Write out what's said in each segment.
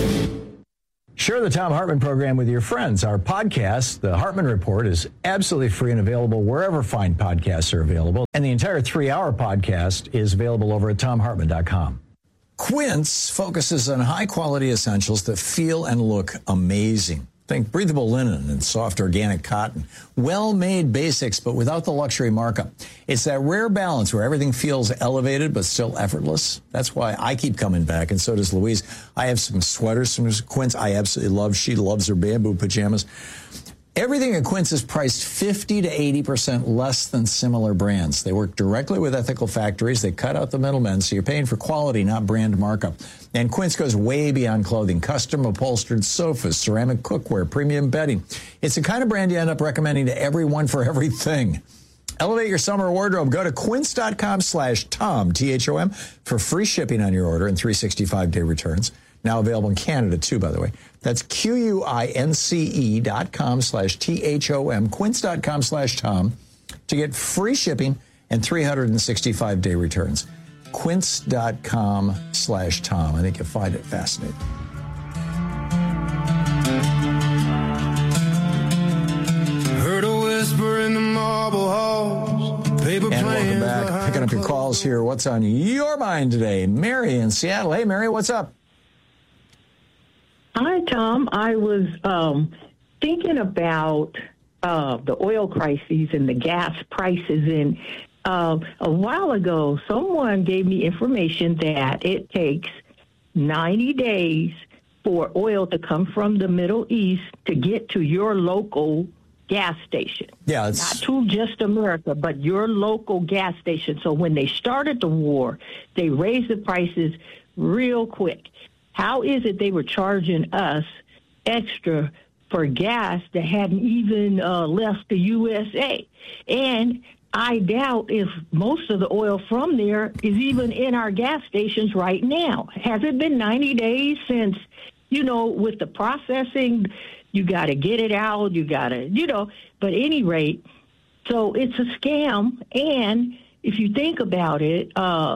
Share the Thom Hartmann program with your friends. Our podcast, The Hartmann Report, is absolutely free and available wherever fine podcasts are available. And the entire 3-hour podcast is available over at thomhartmann.com. Quince focuses on high-quality essentials that feel and look amazing. Think breathable linen and soft organic cotton. Well-made basics, but without the luxury markup. It's that rare balance where everything feels elevated, but still effortless. That's why I keep coming back, and so does Louise. I have some sweaters from Quince I absolutely love. She loves her bamboo pajamas. Everything at Quince is priced 50 to 80% less than similar brands. They work directly with ethical factories. They cut out the middlemen, so you're paying for quality, not brand markup. And Quince goes way beyond clothing. Custom upholstered sofas, ceramic cookware, premium bedding. It's the kind of brand you end up recommending to everyone for everything. Elevate your summer wardrobe. Go to quince.com/Tom, T-H-O-M, for free shipping on your order and 365-day returns. Now available in Canada, too, by the way. That's QUINCE.com/THOM, quince.com/Tom, to get free shipping and 365-day returns. Quince.com/Tom. I think you'll find it fascinating. Heard a whisper in the marble halls. Paper and welcome back. Picking up your calls here. What's on your mind today? Mary in Seattle. Hey, Mary, what's up? Hi, Tom. I was thinking about the oil crises and the gas prices. And a while ago, someone gave me information that it takes 90 days for oil to come from the Middle East to get to your local gas station. Yeah, not to just America, but your local gas station. So when they started the war, they raised the prices real quick. How is it they were charging us extra for gas that hadn't even left the USA? And I doubt if most of the oil from there is even in our gas stations right now. Has it been 90 days since, with the processing, you got to get it out, you got to, but at any rate, so it's a scam. And if you think about it,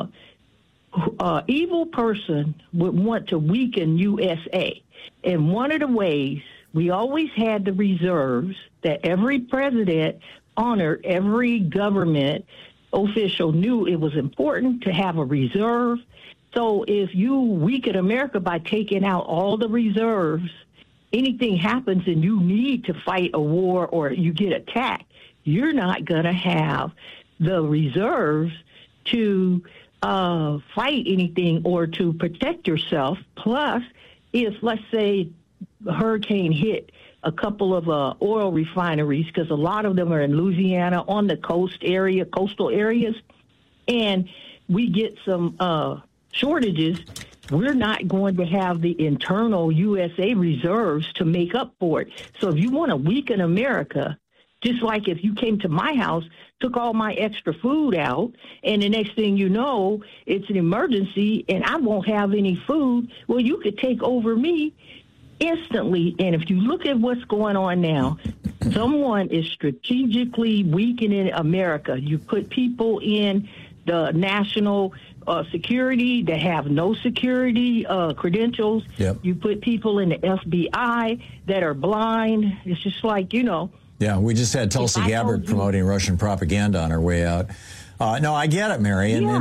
evil person would want to weaken USA. And one of the ways, we always had the reserves that every president honored, every government official knew it was important to have a reserve. So if you weaken America by taking out all the reserves, anything happens and you need to fight a war or you get attacked, you're not going to have the reserves to fight anything or to protect yourself. Plus, if, let's say, a hurricane hit a couple of oil refineries, because a lot of them are in Louisiana on the coastal areas, and we get some shortages, we're not going to have the internal USA reserves to make up for it. So if you want to weaken America, just like if you came to my house, took all my extra food out, and the next thing you know, it's an emergency and I won't have any food, well, you could take over me instantly. And if you look at what's going on now, someone is strategically weakening America. You put people in the national security that have no security credentials. Yep. You put people in the FBI that are blind. It's just like, Yeah, we just had Tulsi Gabbard promoting Russian propaganda on her way out. No, I get it, Mary. In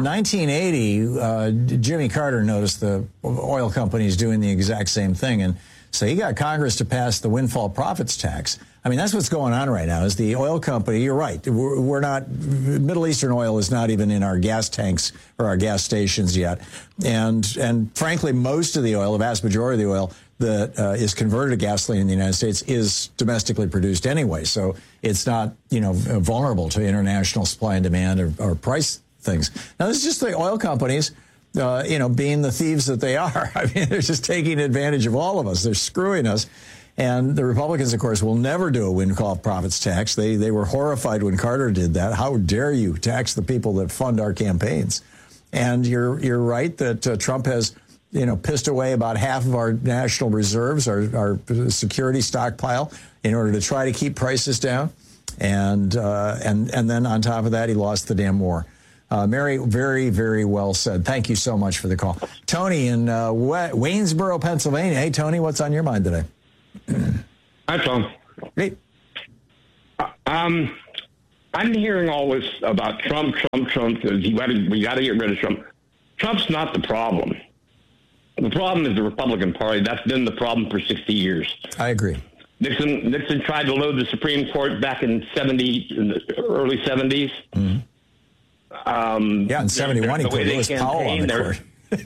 1980, Jimmy Carter noticed the oil companies doing the exact same thing, and so he got Congress to pass the windfall profits tax. I mean, that's what's going on right now, is the oil company, you're right, we're not, Middle Eastern oil is not even in our gas tanks or our gas stations yet. And frankly, most of the oil, the vast majority of the oil that is converted to gasoline in the United States is domestically produced anyway. So it's not, vulnerable to international supply and demand or price things. Now, this is just the oil companies, being the thieves that they are. I mean, they're just taking advantage of all of us. They're screwing us. And the Republicans, of course, will never do a windfall profits tax. They were horrified when Carter did that. How dare you tax the people that fund our campaigns? And you're right that Trump has, pissed away about half of our national reserves, our security stockpile, in order to try to keep prices down. And then on top of that, he lost the damn war. Mary, very, very well said. Thank you so much for the call. Tony in Waynesboro, Pennsylvania. Hey, Tony, what's on your mind today? Hi, Tom. Hey. I'm hearing all this about Trump. We got to get rid of Trump. Trump's not the problem. The problem is the Republican Party. That's been the problem for 60 years. I agree. Nixon tried to load the Supreme Court back in the early 70s. Mm-hmm. In 71, he put Lewis Powell on the court.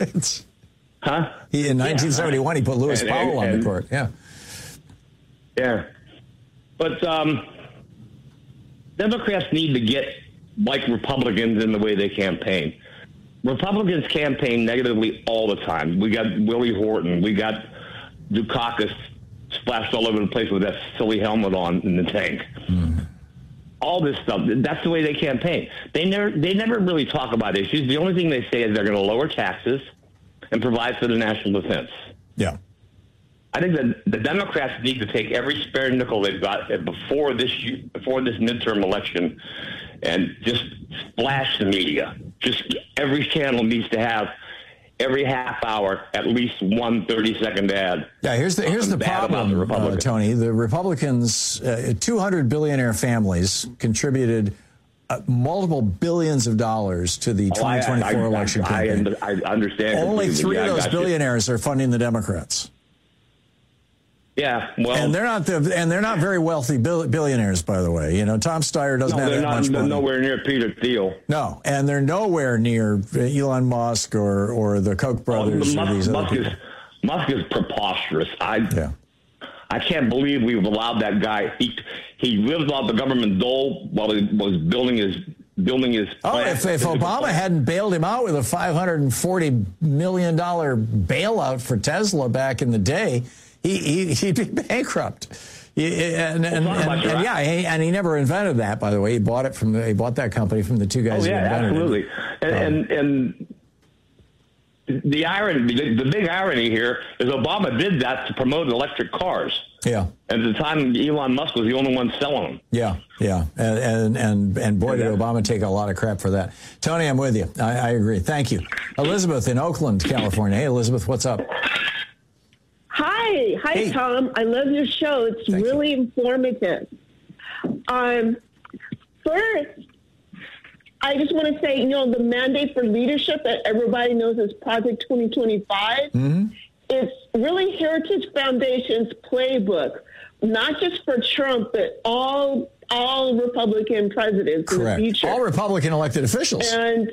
In 1971, he put Lewis Powell on the court. Yeah. Yeah. But Democrats need to get like Republicans in the way they campaign. Republicans campaign negatively all the time. We got Willie Horton. We got Dukakis splashed all over the place with that silly helmet on in the tank. Mm. All this stuff. That's the way they campaign. They never really talk about issues. The only thing they say is they're going to lower taxes and provide for the national defense. Yeah. I think that the Democrats need to take every spare nickel they've got before this midterm election and just splash the media. Just every channel needs to have every half hour at least one 30-second ad. Yeah, here's the problem, Tony. The Republicans, 200 billionaire families contributed multiple billions of dollars to the 2024 election campaign. I understand. Only 3 of those billionaires are funding the Democrats. Yeah, well, and they're not very wealthy billionaires, by the way. You know, Tom Steyer doesn't have that much money. They're nowhere near Peter Thiel. No, and they're nowhere near Elon Musk or the Koch brothers. Musk is preposterous. I can't believe we've allowed that guy. He lived off the government dole while he was building his. If Obama hadn't bailed him out with a $540 million bailout for Tesla back in the day, he'd be bankrupt. And he never invented that, by the way. He bought that company from the two guys who invented absolutely. it. And the irony, the big irony here is Obama did that to promote electric cars. Yeah. At the time, Elon Musk was the only one selling them. Yeah. And boy, did Obama take a lot of crap for that. Tony, I'm with you. I agree. Thank you. Elizabeth in Oakland, California. Hey, Elizabeth, what's up? Hi, hey. Tom. I love your show. It's really informative. First, I just want to say, the mandate for leadership that everybody knows is Project 2025. Mm-hmm. It's really Heritage Foundation's playbook, not just for Trump, but all Republican presidents in the future. All Republican elected officials.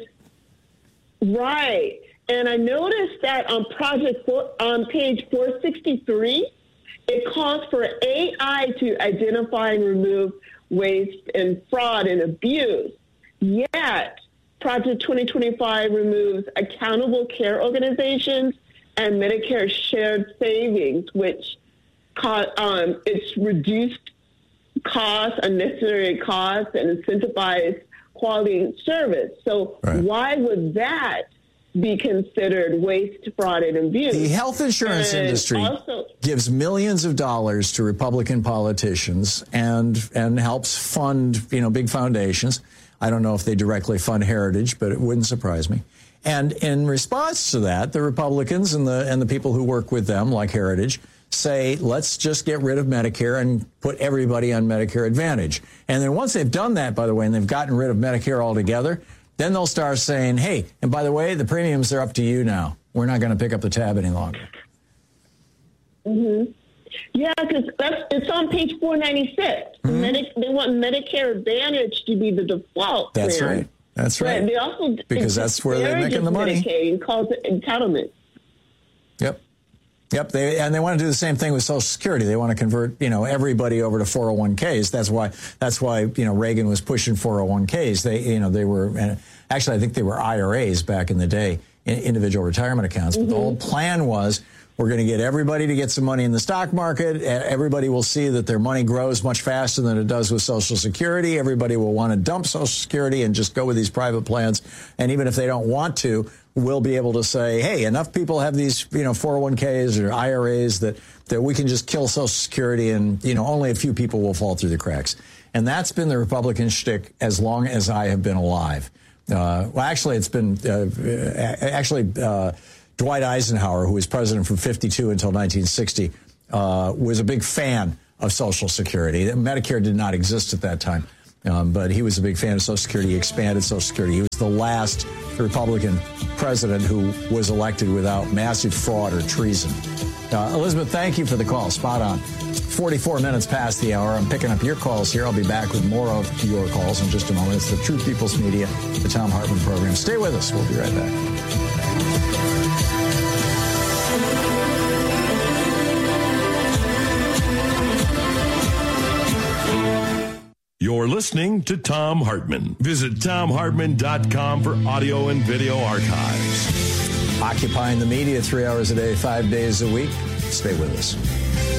Right. And I noticed that on on page 463, it calls for AI to identify and remove waste and fraud and abuse. Yet, Project 2025 removes accountable care organizations and Medicare shared savings, which it's reduced costs, unnecessary costs, and incentivized quality service. So why would that be considered waste, fraud, and abuse? The health insurance industry gives millions of dollars to Republican politicians and helps fund, big foundations. I don't know if they directly fund Heritage, but it wouldn't surprise me. And in response to that, the Republicans and the people who work with them, like Heritage, say, let's just get rid of Medicare and put everybody on Medicare Advantage. And then once they've done that, by the way, and they've gotten rid of Medicare altogether, then they'll start saying, hey, and by the way, the premiums are up to you now. We're not going to pick up the tab any longer. Mm-hmm. Yeah, because it's on page 496. Mm-hmm. They want Medicare Advantage to be the default. That's right. That's right. But they also because that's where they're making the money. Medicaid and calls it entitlement. Yep. They want to do the same thing with Social Security. They want to convert, everybody over to 401ks. That's why Reagan was pushing 401ks. They were actually, I think they were IRAs back in the day, individual retirement accounts. But the whole plan was, we're going to get everybody to get some money in the stock market. Everybody will see that their money grows much faster than it does with Social Security. Everybody will want to dump Social Security and just go with these private plans. And even if they don't want to, we'll be able to say, hey, enough people have these, 401ks or IRAs that we can just kill Social Security and, only a few people will fall through the cracks. And that's been the Republican shtick as long as I have been alive. Well, actually, it's been Dwight Eisenhower, who was president from 52 until 1960, was a big fan of Social Security. Medicare did not exist at that time, but he was a big fan of Social Security. He expanded Social Security. He was the last Republican president who was elected without massive fraud or treason. Elizabeth, thank you for the call. Spot on. 44 minutes past the hour. I'm picking up your calls here. I'll be back with more of your calls in just a moment. It's the True People's Media, the Thom Hartmann Program. Stay with us. We'll be right back. You're listening to Thom Hartmann. Visit ThomHartmann.com for audio and video archives. Occupying the media 3 hours a day, 5 days a week. Stay with us.